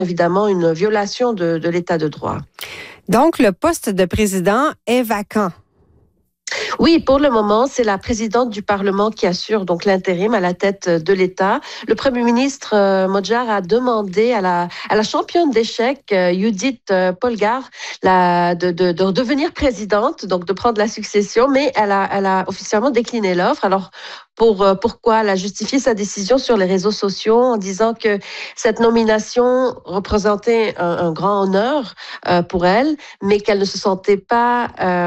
évidemment une violation de l'état de droit. Donc, le poste de président est vacant. Oui, pour le moment, c'est la présidente du Parlement qui assure donc l'intérim à la tête de l'État. Le Premier ministre Modjar a demandé à la championne d'échecs, Judith Polgar, de devenir présidente, donc de prendre la succession, mais elle a officiellement décliné l'offre. Alors, pourquoi elle a justifié sa décision sur les réseaux sociaux en disant que cette nomination représentait un grand honneur pour elle, mais qu'elle ne se sentait pas,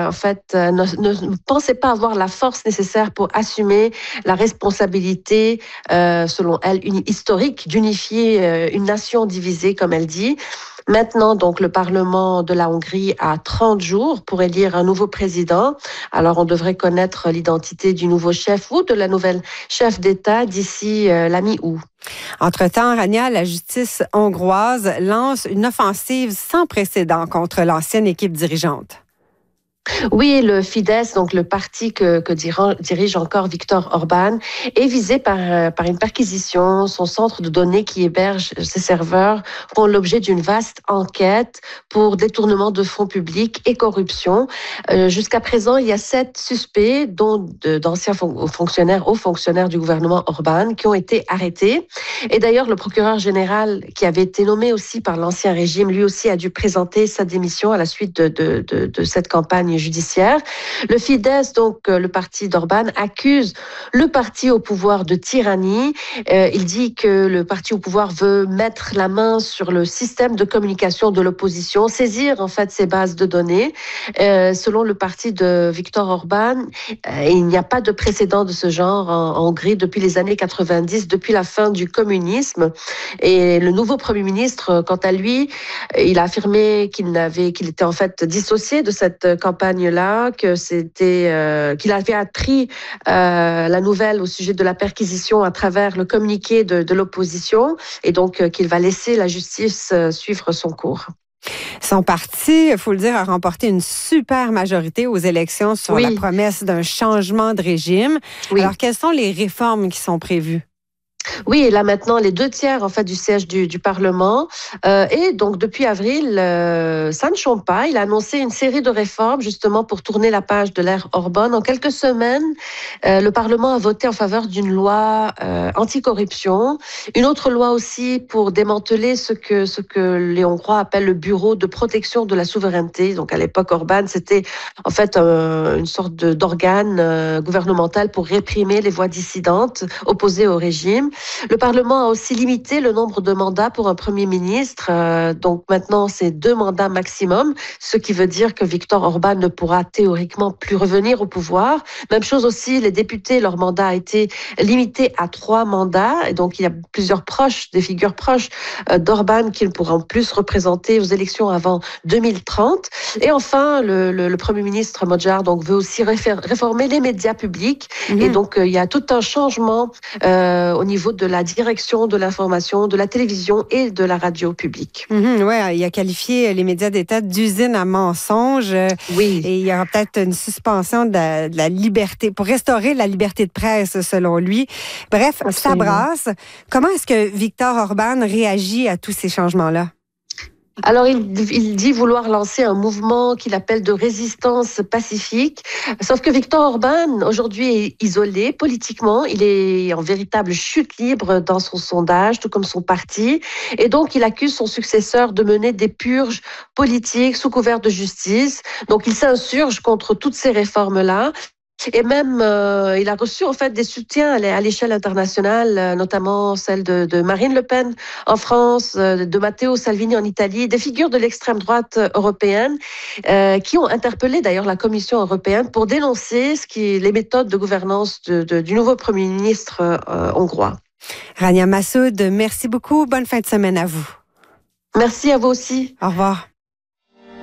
ne pensait pas avoir la force nécessaire pour assumer la responsabilité, selon elle, historique d'unifier une nation divisée, comme elle dit. Maintenant, donc, le Parlement de la Hongrie a 30 jours pour élire un nouveau président. Alors, on devrait connaître l'identité du nouveau chef ou de la nouvelle chef d'État d'ici la mi-août. Entre-temps, Rania, la justice hongroise lance une offensive sans précédent contre l'ancienne équipe dirigeante. Oui, le Fidesz, donc le parti que dirige encore Viktor Orban, est visé par une perquisition. Son centre de données qui héberge ses serveurs font l'objet d'une vaste enquête pour détournement de fonds publics et corruption. Jusqu'à présent, il y a 7 suspects, dont d'anciens hauts fonctionnaires du gouvernement Orban, qui ont été arrêtés. Et d'ailleurs, le procureur général, qui avait été nommé aussi par l'ancien régime, lui aussi a dû présenter sa démission à la suite de cette campagne judiciaire. Le Fidesz, donc le parti d'Orban, accuse le parti au pouvoir de tyrannie. Il dit que le parti au pouvoir veut mettre la main sur le système de communication de l'opposition, saisir en fait ses bases de données. Selon le parti de Viktor Orban, il n'y a pas de précédent de ce genre en Hongrie depuis les années 90, depuis la fin du communisme. Et le nouveau Premier ministre, quant à lui, il a affirmé qu'il était en fait dissocié de cette campagne-là, qu'il avait appris la nouvelle au sujet de la perquisition à travers le communiqué de l'opposition, et donc qu'il va laisser la justice suivre son cours. Son parti, il faut le dire, a remporté une super majorité aux élections sur la promesse d'un changement de régime. Oui. Alors, quelles sont les réformes qui sont prévues? Oui, et là maintenant, les 2/3 en fait du siège du Parlement. Et donc depuis avril, ça ne change pas. Il a annoncé une série de réformes justement pour tourner la page de l'ère Orban. En quelques semaines, le Parlement a voté en faveur d'une loi anticorruption, une autre loi aussi pour démanteler ce que les Hongrois appellent le Bureau de protection de la souveraineté. Donc à l'époque, Orban, c'était en fait une sorte d'organe gouvernemental pour réprimer les voix dissidentes opposées au régime. Le Parlement a aussi limité le nombre de mandats pour un Premier ministre. Donc maintenant, c'est 2 mandats maximum, ce qui veut dire que Viktor Orban ne pourra théoriquement plus revenir au pouvoir. Même chose aussi, les députés, leur mandat a été limité à 3 mandats. Et donc, il y a plusieurs des figures proches d'Orban qui ne pourront plus se représenter aux élections avant 2030. Et enfin, le Premier ministre Modjar donc, veut aussi réformer les médias publics. Et donc, il y a tout un changement au niveau de la direction de l'information, de la télévision et de la radio publique. Oui, il a qualifié les médias d'État d'usine à mensonges. Oui. Et il y aura peut-être une suspension de la liberté, pour restaurer la liberté de presse, selon lui. Bref, absolument. Ça brasse. Comment est-ce que Viktor Orban réagit à tous ces changements-là? Alors, il dit vouloir lancer un mouvement qu'il appelle de résistance pacifique. Sauf que Viktor Orban, aujourd'hui, est isolé politiquement. Il est en véritable chute libre dans son sondage, tout comme son parti. Et donc, il accuse son successeur de mener des purges politiques sous couvert de justice. Donc, il s'insurge contre toutes ces réformes-là. Et même, il a reçu en fait des soutiens à l'échelle internationale, notamment celle de Marine Le Pen en France, de Matteo Salvini en Italie, des figures de l'extrême droite européenne qui ont interpellé d'ailleurs la Commission européenne pour dénoncer les méthodes de gouvernance du nouveau Premier ministre hongrois. Rania Massoud, merci beaucoup. Bonne fin de semaine à vous. Merci à vous aussi. Au revoir.